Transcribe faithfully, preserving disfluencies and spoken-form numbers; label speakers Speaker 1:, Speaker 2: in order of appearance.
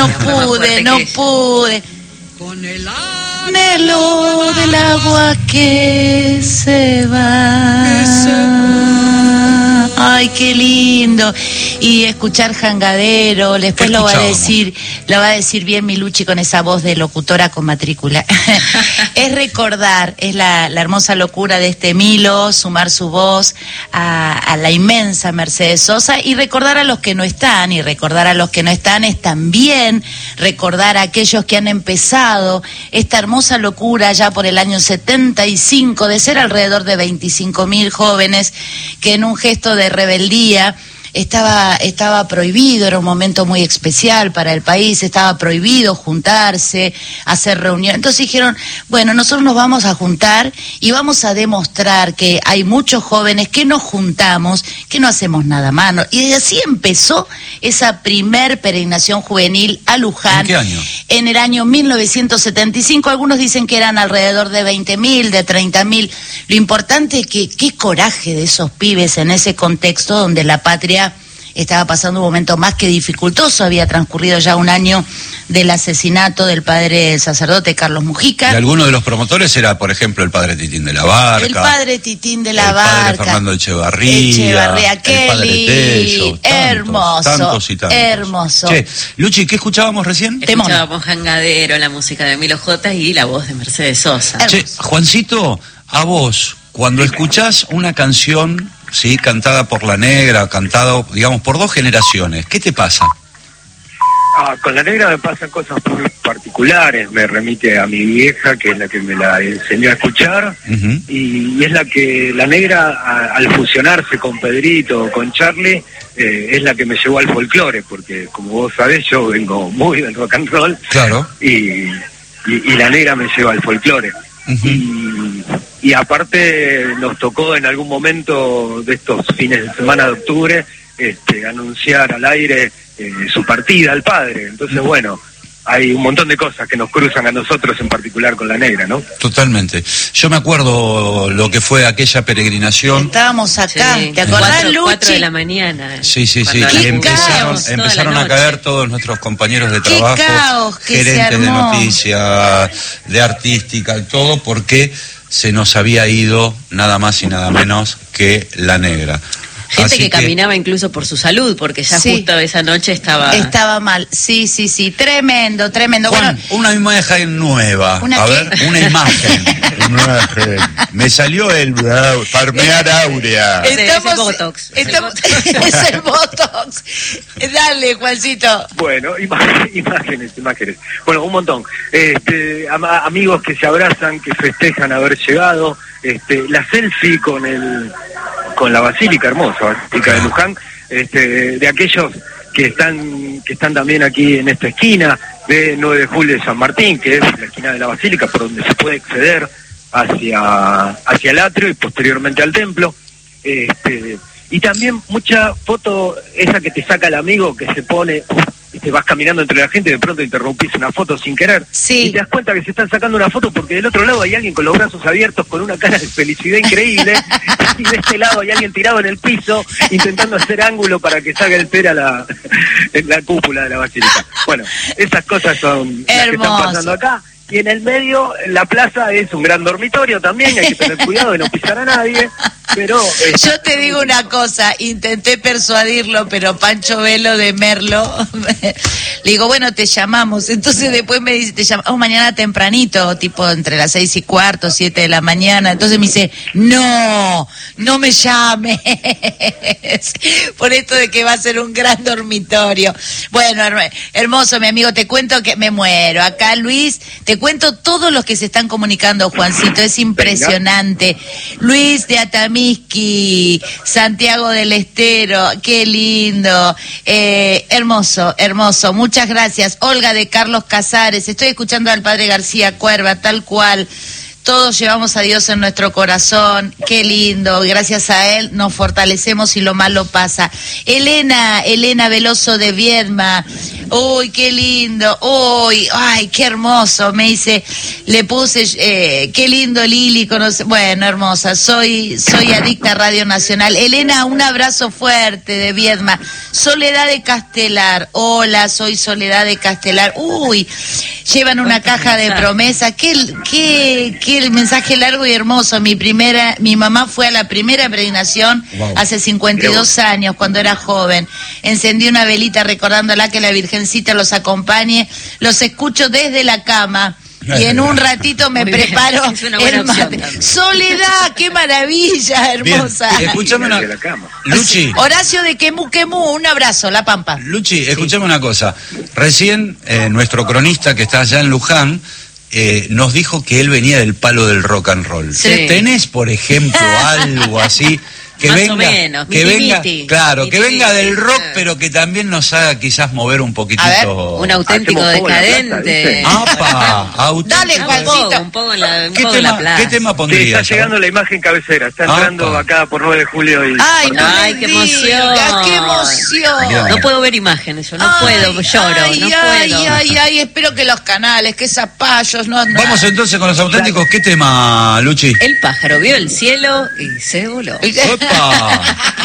Speaker 1: no pude, no pude.
Speaker 2: Con el
Speaker 1: anhelo del agua que se va.
Speaker 2: Que se va.
Speaker 1: Ay, qué lindo. Y escuchar Jangadero, después lo va a decir, lo va a decir bien Milucci con esa voz de locutora con matrícula. Es recordar, es la, la hermosa locura de este Milo, sumar su voz a, a la inmensa Mercedes Sosa y recordar a los que no están, y recordar a los que no están es también recordar a aquellos que han empezado esta hermosa locura ya por el año setenta y cinco, de ser alrededor de veinticinco mil jóvenes que en un gesto de rebeldía Estaba, estaba prohibido, era un momento muy especial para el país, estaba prohibido juntarse, hacer reuniones. Entonces dijeron, bueno, nosotros nos vamos a juntar y vamos a demostrar que hay muchos jóvenes que nos juntamos, que no hacemos nada más. Y así empezó esa primer peregrinación juvenil a Luján.
Speaker 3: ¿En qué año?
Speaker 1: En el año mil novecientos setenta y cinco, algunos dicen que eran alrededor de veinte mil, de treinta mil. Lo importante es que qué coraje de esos pibes en ese contexto donde la patria estaba pasando un momento más que dificultoso, había transcurrido ya un año del asesinato del padre sacerdote Carlos Mujica.
Speaker 3: Y alguno de los promotores era, por ejemplo, el padre Titín de la Barca.
Speaker 1: El padre Titín de la
Speaker 3: el
Speaker 1: Barca.
Speaker 3: El padre Fernando Echevarría.
Speaker 1: Echevarría,
Speaker 3: el padre Tello. Tantos,
Speaker 1: hermoso,
Speaker 3: tantos y tantos.
Speaker 1: hermoso.
Speaker 3: Che, Luchi, ¿qué escuchábamos recién?
Speaker 4: Escuchábamos Jangadero, la música de Milo J y la voz de Mercedes Sosa.
Speaker 3: Che, Juancito, a vos, cuando escuchás una canción, sí, cantada por La Negra, cantado, digamos, por dos generaciones, ¿qué te pasa?
Speaker 5: Ah, con La Negra me pasan cosas muy particulares, me remite a mi vieja, que es la que me la enseñó a escuchar, uh-huh. y, y es la que, La Negra, a, al fusionarse con Pedrito, con Charlie, eh, es la que me llevó al folclore, porque como vos sabés, yo vengo muy del rock and roll,
Speaker 3: claro.
Speaker 5: y, y, y La Negra me lleva al folclore. Uh-huh. y, y aparte nos tocó en algún momento de estos fines de semana de octubre este, anunciar al aire eh, su partida al padre, entonces uh-huh. bueno, hay un montón de cosas que nos cruzan a nosotros, en particular con La Negra, ¿no?
Speaker 3: Totalmente. Yo me acuerdo lo que fue aquella peregrinación.
Speaker 1: Estábamos acá,
Speaker 4: sí.
Speaker 1: ¿te acordás, Luchi?
Speaker 4: cuatro de la mañana.
Speaker 3: Sí, sí, sí. Y empezaron, empezaron a caer todos nuestros compañeros de trabajo,
Speaker 1: qué caos que
Speaker 3: gerentes
Speaker 1: se
Speaker 3: de
Speaker 1: armó.
Speaker 3: noticias, de artística, todo porque se nos había ido nada más y nada menos que La Negra.
Speaker 4: Gente
Speaker 3: Así
Speaker 4: que, que caminaba incluso por su salud, porque ya sí, justo esa noche estaba...
Speaker 1: Estaba mal, sí, sí, sí, tremendo, tremendo.
Speaker 3: Juan,
Speaker 1: bueno,
Speaker 3: una imagen nueva,
Speaker 1: ¿una
Speaker 3: a
Speaker 1: qué?
Speaker 3: ver, una imagen. imagen. Me salió el farmear áurea.
Speaker 1: Estamos,
Speaker 4: es el Botox.
Speaker 1: Estamos, es el Botox. Dale, Juancito.
Speaker 5: Bueno, imágenes, imágenes, imágenes. Bueno, un montón. Este, am amigos que se abrazan, que festejan haber llegado. Este, la selfie con el... con la Basílica, hermosa Basílica de Luján, este, de aquellos que están que están también aquí en esta esquina de nueve de julio de San Martín, que es la esquina de la Basílica, por donde se puede acceder hacia, hacia el atrio y posteriormente al templo. Este, y también mucha foto, esa que te saca el amigo que se pone... te vas caminando entre la gente y de pronto interrumpís una foto sin querer,
Speaker 1: sí.
Speaker 5: y te das cuenta que se están sacando una foto porque del otro lado hay alguien con los brazos abiertos con una cara de felicidad increíble y de este lado hay alguien tirado en el piso intentando hacer ángulo para que salga el pera a la, en la cúpula de la basílica. Bueno, esas cosas son las que están pasando acá. Y en el medio, la plaza es un gran dormitorio también, hay que tener cuidado de no pisar a nadie, pero... Eh,
Speaker 1: Yo te digo una cosa, intenté persuadirlo, pero Pancho Velo de Merlo, le digo, bueno, te llamamos, entonces después me dice, te llamamos mañana tempranito, tipo entre las seis y cuarto, siete de la mañana, entonces me dice, no, no me llames, por esto de que va a ser un gran dormitorio. Bueno, hermoso, mi amigo, te cuento que me muero, acá Luis, te cuento todos los que se están comunicando, Juancito, es impresionante. Luis de Atamisqui, Santiago del Estero, qué lindo, eh, hermoso, hermoso, muchas gracias. Olga de Carlos Casares, estoy escuchando al padre García Cuerva, tal cual, Todos llevamos a Dios en nuestro corazón, qué lindo, gracias a Él nos fortalecemos y lo malo pasa. Elena, Elena Veloso de Viedma, uy, qué lindo, uy, ay, qué hermoso, me dice, le puse, eh, qué lindo Lili, conoce, bueno, hermosa, soy, soy adicta a Radio Nacional. Elena, un abrazo fuerte de Viedma. Soledad de Castelar, hola, soy Soledad de Castelar, uy, llevan una caja de promesas, qué, qué, qué el mensaje largo y hermoso. Mi primera, mi mamá fue a la primera peregrinación wow. hace cincuenta y dos años, cuando era joven. Encendí una velita recordándola, que la Virgencita los acompañe. Los escucho desde la cama. Y en un ratito me preparo el mate. Soledad, qué maravilla, hermosa.
Speaker 3: Bien, escuchame una... Luchi.
Speaker 1: Horacio de Quemú Quemú, un abrazo, La Pampa.
Speaker 3: Luchi, escuchame sí. una cosa. Recién eh, nuestro cronista que está allá en Luján eh, nos dijo que él venía del palo del rock and roll.
Speaker 4: Sí.
Speaker 3: ¿Tenés, por ejemplo, algo así? Que
Speaker 4: Más
Speaker 3: venga,
Speaker 4: o menos,
Speaker 3: que
Speaker 4: miti,
Speaker 3: venga,
Speaker 4: miti.
Speaker 3: claro,
Speaker 4: Miti,
Speaker 3: que venga
Speaker 4: miti.
Speaker 3: del rock, pero que también nos haga quizás mover un poquitito.
Speaker 1: A ver,
Speaker 4: Un auténtico decadente.
Speaker 3: ¡Apa! Auténtico.
Speaker 1: Dale,
Speaker 4: Un
Speaker 1: Juancito.
Speaker 4: poco, un poco en la, un
Speaker 3: ¿Qué
Speaker 4: poco en la
Speaker 3: tema,
Speaker 4: plaza.
Speaker 3: ¿Qué tema
Speaker 5: Sí,
Speaker 3: pondrías?
Speaker 5: está llegando la imagen cabecera, está entrando
Speaker 3: Apa.
Speaker 5: acá por nueve de julio y...
Speaker 1: Ay, no
Speaker 4: Ay,
Speaker 1: me
Speaker 4: qué
Speaker 1: digas,
Speaker 4: emoción.
Speaker 1: qué emoción.
Speaker 3: Mira,
Speaker 4: No puedo ver imágenes, yo no
Speaker 1: Ay,
Speaker 4: puedo, lloro,
Speaker 1: ay,
Speaker 4: no
Speaker 1: ay,
Speaker 4: puedo.
Speaker 1: Ay, ay, espero que los canales, que zapallos, no, no.
Speaker 3: Vamos entonces con los auténticos. ¿Qué tema, Luchi?
Speaker 4: El pájaro vio el cielo y se voló.
Speaker 3: ¡Opa!